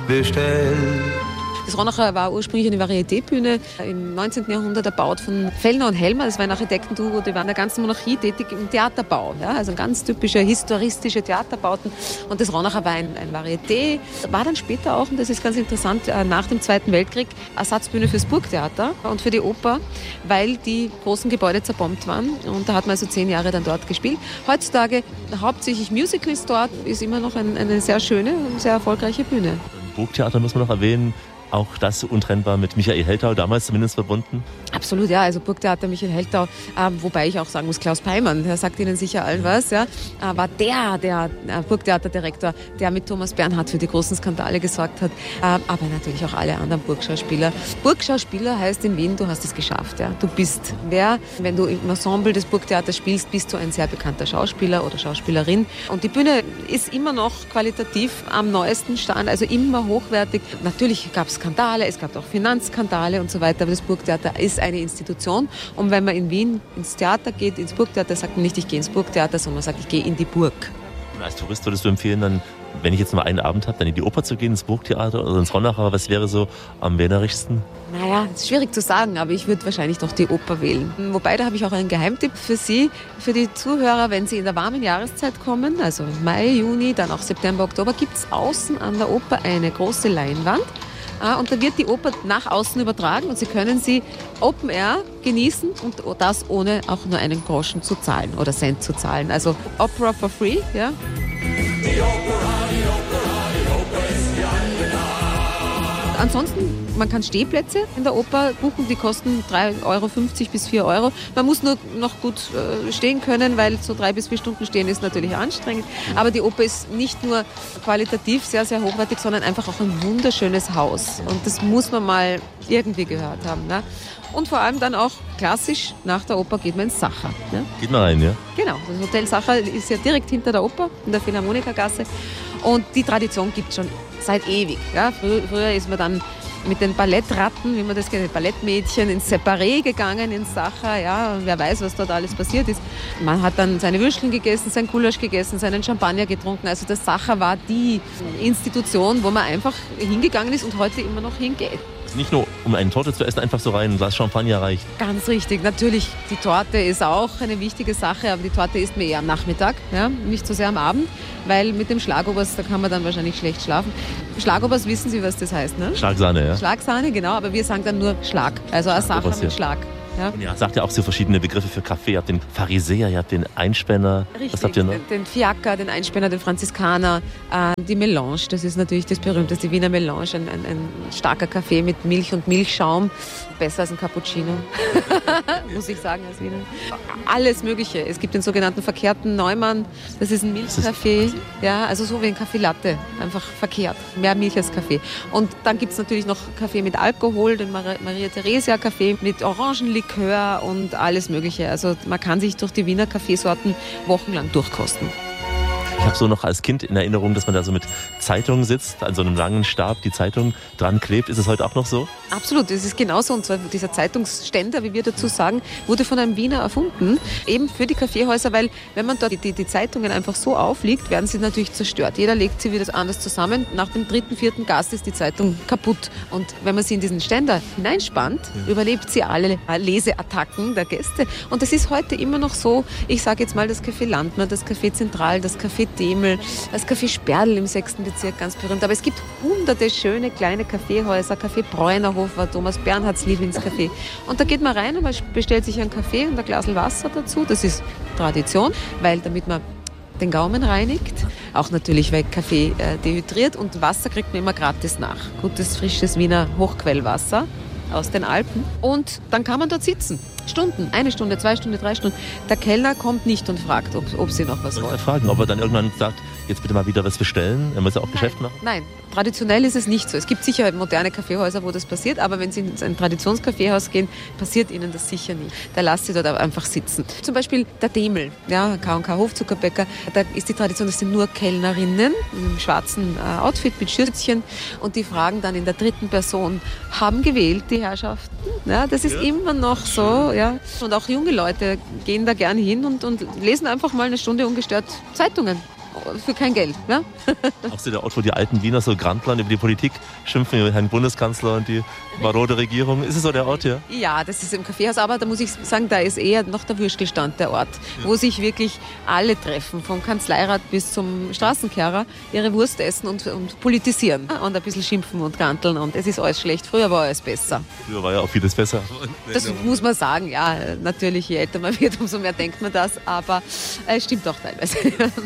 bestellt. Das Ronacher war ursprünglich eine Varieté-Bühne im 19. Jahrhundert erbaut von Fellner und Helmer. Das war ein Architektenduo, die waren in der ganzen Monarchie tätig im Theaterbau. Ja, also ganz typische historistische Theaterbauten. Und das Ronacher war ein Varieté. War dann später auch, und das ist ganz interessant, nach dem Zweiten Weltkrieg Ersatzbühne fürs Burgtheater und für die Oper, weil die großen Gebäude zerbombt waren. Und da hat man also 10 Jahre dann dort gespielt. Heutzutage hauptsächlich Musicals dort, ist immer noch eine sehr schöne und sehr erfolgreiche Bühne. Burgtheater muss man noch erwähnen. Auch das untrennbar mit Michael Heltau, damals zumindest verbunden? Absolut, ja. Also Burgtheater Michael Heltau, wobei ich auch sagen muss, Klaus Peimann, der sagt Ihnen sicher allen was, ja, war der Burgtheaterdirektor, der mit Thomas Bernhard für die großen Skandale gesorgt hat, aber natürlich auch alle anderen Burgschauspieler. Burgschauspieler heißt in Wien, du hast es geschafft. Ja. Du bist wer, wenn du im Ensemble des Burgtheaters spielst, bist du ein sehr bekannter Schauspieler oder Schauspielerin. Und die Bühne ist immer noch qualitativ am neuesten Stand, also immer hochwertig. Natürlich gab es Skandale, es gab auch Finanzskandale und so weiter, aber das Burgtheater ist eine Institution. Und wenn man in Wien ins Theater geht, ins Burgtheater, sagt man nicht, ich gehe ins Burgtheater, sondern man sagt, ich gehe in die Burg. Und als Tourist würdest du empfehlen, dann, wenn ich jetzt mal einen Abend habe, dann in die Oper zu gehen, ins Burgtheater oder ins Ronacher? Was wäre so am wählerischsten? Naja, das ist schwierig zu sagen, aber ich würde wahrscheinlich doch die Oper wählen. Wobei, da habe ich auch einen Geheimtipp für Sie, für die Zuhörer, wenn Sie in der warmen Jahreszeit kommen, also Mai, Juni, dann auch September, Oktober, gibt es außen an der Oper eine große Leinwand. Und da wird die Oper nach außen übertragen und Sie können sie Open Air genießen und das ohne auch nur einen Groschen zu zahlen oder Cent zu zahlen. Also Opera for free, ja. Die Oper ist die Angenaht. Ansonsten, man kann Stehplätze in der Oper buchen, die kosten 3,50 Euro bis 4 Euro. Man muss nur noch gut stehen können, weil so 3 bis 4 Stunden stehen ist natürlich anstrengend. Aber die Oper ist nicht nur qualitativ sehr, sehr hochwertig, sondern einfach auch ein wunderschönes Haus. Und das muss man mal irgendwie gehört haben. Ne? Und vor allem dann auch klassisch, nach der Oper geht man ins Sacher. Ne? Geht man rein, ja? Genau, das Hotel Sacher ist ja direkt hinter der Oper, in der Philharmonikergasse. Und die Tradition gibt es schon seit ewig. Ja? Früher ist man dann mit den Ballettratten, wie man das kennt, Ballettmädchen ins Separé gegangen, ins Sacher, ja, und wer weiß, was dort alles passiert ist. Man hat dann seine Würstchen gegessen, sein Gulasch gegessen, seinen Champagner getrunken. Also das Sacher war die Institution, wo man einfach hingegangen ist und heute immer noch hingeht. Nicht nur, um eine Torte zu essen, einfach so rein, ein Glas Champagner reicht. Ganz richtig. Natürlich, die Torte ist auch eine wichtige Sache, aber die Torte isst man eher am Nachmittag, ja, nicht so sehr am Abend, weil mit dem Schlagobers, da kann man dann wahrscheinlich schlecht schlafen. Schlagobers, wissen Sie, was das heißt, ne? Schlagsahne, ja. Schlagsahne, genau, aber wir sagen dann nur Schlag, also ein Sacher mit Schlag. Ja. Und ihr sagt ja auch so verschiedene Begriffe für Kaffee. Ihr habt den Pharisäer, ihr habt den Einspänner. Richtig, was habt ihr noch? Den Fiaker, den Einspänner, den Franziskaner, die Melange, das ist natürlich das berühmteste Wiener Melange, ein starker Kaffee mit Milch und Milchschaum. Besser als ein Cappuccino, muss ich sagen, als Wiener. Alles Mögliche. Es gibt den sogenannten verkehrten Neumann, das ist ein Milchkaffee, ja, also so wie ein Kaffee Latte, einfach verkehrt, mehr Milch als Kaffee. Und dann gibt es natürlich noch Kaffee mit Alkohol, den Maria Theresia Kaffee mit Orangenlikör und alles Mögliche. Also man kann sich durch die Wiener Kaffeesorten wochenlang durchkosten. Ich habe so noch als Kind in Erinnerung, dass man da so mit Zeitungen sitzt, an so einem langen Stab die Zeitung dran klebt. Ist es heute auch noch so? Absolut, es ist genauso. Und zwar dieser Zeitungsständer, wie wir dazu sagen, wurde von einem Wiener erfunden, eben für die Kaffeehäuser, weil wenn man dort die Zeitungen einfach so auflegt, werden sie natürlich zerstört. Jeder legt sie wieder anders zusammen. Nach dem 3., 4. Gast ist die Zeitung kaputt. Und wenn man sie in diesen Ständer hineinspannt, überlebt sie alle Leseattacken der Gäste. Und das ist heute immer noch so. Ich sage jetzt mal das Café Landmann, das Café Zentral, das Café Demel, das Café Sperl im 6. Bezirk, ganz berühmt. Aber es gibt hunderte schöne kleine Kaffeehäuser. Café Bräunerhof war Thomas Bernhards Lieblingscafé. Und da geht man rein und man bestellt sich einen Kaffee und ein Glas Wasser dazu. Das ist Tradition, weil damit man den Gaumen reinigt. Auch natürlich, weil Kaffee dehydriert und Wasser kriegt man immer gratis nach. Gutes, frisches Wiener Hochquellwasser aus den Alpen. Und dann kann man dort sitzen. Stunden, 1 Stunde, 2 Stunden, 3 Stunden. Der Kellner kommt nicht und fragt, ob sie noch was wollen. Ich fragen, ob er dann irgendwann sagt, jetzt bitte mal wieder was bestellen. Er muss ja auch Geschäft machen. Nein, traditionell ist es nicht so. Es gibt sicher moderne Kaffeehäuser, wo das passiert, aber wenn Sie in ein Traditionskaffeehaus gehen, passiert Ihnen das sicher nicht. Da lassen Sie dort einfach sitzen. Zum Beispiel der Demel, ja, K&K Hofzuckerbäcker, da ist die Tradition, das sind nur Kellnerinnen im schwarzen Outfit mit Schürzchen und die fragen dann in der 3. Person, haben gewählt die Herrschaften? Ja, das ist immer noch so. Ja. Und auch junge Leute gehen da gern hin und lesen einfach mal eine Stunde ungestört Zeitungen. für kein Geld. Ja? Auch so der Ort, wo die alten Wiener so grantlern über die Politik, schimpfen über Herrn Bundeskanzler und die marode Regierung. Ist es so der Ort hier? Ja, das ist im Kaffeehaus, aber da muss ich sagen, da ist eher noch der Würstelstand der Ort, wo sich wirklich alle treffen, vom Kanzleirat bis zum Straßenkehrer, ihre Wurst essen und politisieren und ein bisschen schimpfen und granteln und es ist alles schlecht. Früher war alles besser. Früher war ja auch vieles besser. Das muss man sagen, ja, natürlich, je älter man wird, umso mehr denkt man das, aber es stimmt auch teilweise.